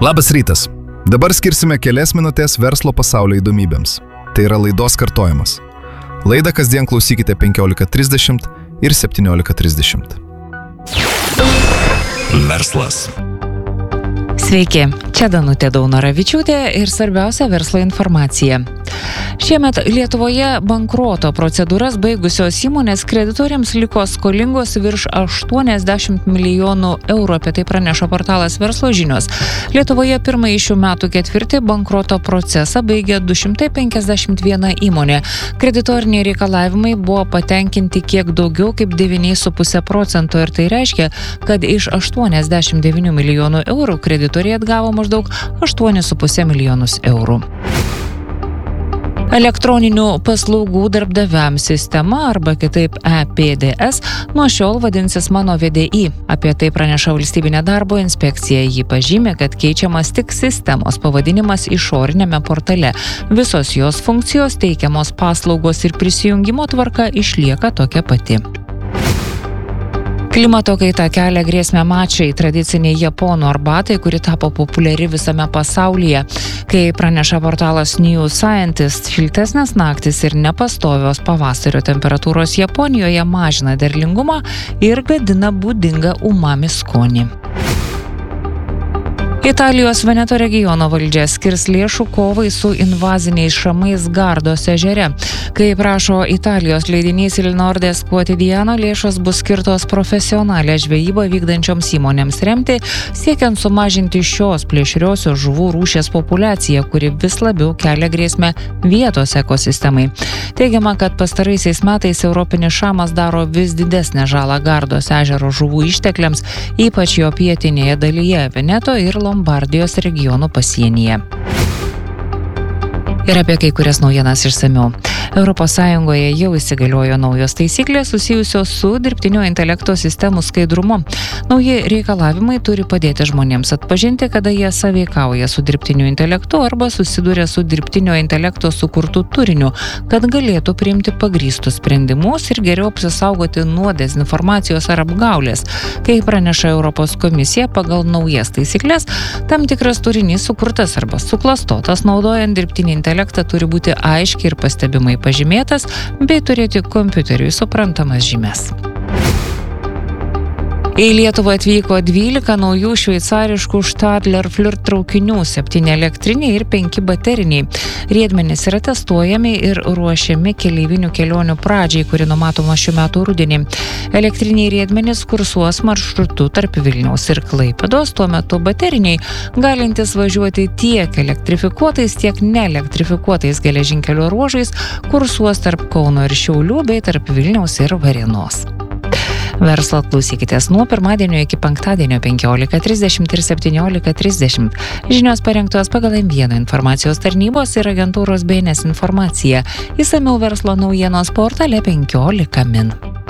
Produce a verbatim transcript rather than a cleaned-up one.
Labas rytas. Dabar skirsime kelias minutės verslo pasaulio įdomybėms. Tai yra laidos kartojimas. Laidą kasdien klausykite penkiolika trisdešimt ir septyniolika trisdešimt. Verslas. Sveiki, čia Danutė Daunoravičiūtė ir svarbiausia verslo informacija. Šiemet Lietuvoje bankroto procedūras baigusios įmonės kreditoriams liko skolingos virš aštuoniasdešimt milijonų eurų, apie tai praneša portalas Verslo žinios. Lietuvoje pirmąjį šių metų ketvirtį bankroto procesą baigė du šimtai penkiasdešimt viena įmonė. Kreditoriniai reikalavimai buvo patenkinti kiek daugiau kaip devyni su puse procento ir tai reiškia, kad iš aštuoniasdešimt devynių milijonų eurų kreditoriai atgavo maždaug aštuonis su puse milijonus eurų. Elektroninių paslaugų darbdaviams sistema, arba kitaip E P D S, nuo šiol vadinsis Mano V D I. Apie tai praneša Valstybinė darbo inspekcija. Ji pažymė, kad keičiamas tik sistemos pavadinimas išorinėme portale. Visos jos funkcijos, teikiamos paslaugos ir prisijungimo tvarka išlieka tokia pati. Klimato kaita kelia grėsmę mačai, tradiciniai japonų arbatai, kuri tapo populiari visame pasaulyje. Kai praneša portalas New Scientist, šiltesnės naktis ir nepastovios pavasario temperatūros Japonijoje mažina derlingumą ir gadina būdingą umami skonį. Italijos Veneto regiono valdžia skirs lėšų kovai su invaziniais šamais Gardos ežere. Kaip rašo Italijos leidinys Il Nordės Quotidiano, lėšos bus skirtos profesionalią žvejybą vykdančioms įmonėms remti, siekiant sumažinti šios plėšriosios žuvų rūšies populiaciją, kuri vis labiau kelia grėsmę vietos ekosistemai. Teigiama, kad pastaraisiais metais europinis šamas daro vis didesnę žalą Gardos ežero žuvų ištekliams, ypač jo pietinėje dalyje Veneto ir Lombardijos regionų pasienyje. Ir apie kai kurias naujienas išsamiau. Europos Sąjungoje jau įsigaliojo naujos taisyklės susijusios su dirbtinio intelekto sistemų skaidrumu. Nauji reikalavimai turi padėti žmonėms atpažinti, kada jie sąveikauja su dirbtiniu intelektu arba susiduria su dirbtinio intelekto sukurtu turiniu, kad galėtų priimti pagrįstus sprendimus ir geriau apsisaugoti nuo dezinformacijos ar apgaulės. Kai praneša Europos komisija, pagal naujas taisyklės, tam tikras turinys sukurtas arba suklastotas naudojant dirbtinį intelektą turi būti aiškiai ir pastebimai pažymėtas bei turėti kompiuteriui suprantamas žymes. Į Lietuvą atvyko dvylika naujų šveicariškų Stadler Flirt traukinių, septyni elektriniai ir penki bateriniai. Riedmenys yra testuojami ir ruošiami keleivinių kelionių pradžiai, kuri numatoma šių metų rudenį. Elektriniai riedmenys kursuos maršrutu tarp Vilniaus ir Klaipėdos, tuo metu bateriniai galintys važiuoti tiek elektrifikuotais, tiek neelektrifikuotais geležinkelio ruožais, kursuos tarp Kauno ir Šiaulių bei tarp Vilniaus ir Varėnos. Verslo klausykitės nuo pirmadienio iki penktadienio penkiolika trisdešimt ir septyniolika trisdešimt. Žinios parengtos pagal M vieną informacijos tarnybos ir agentūros B N S informaciją. Išsamiau verslo naujienos portale penkiolika min.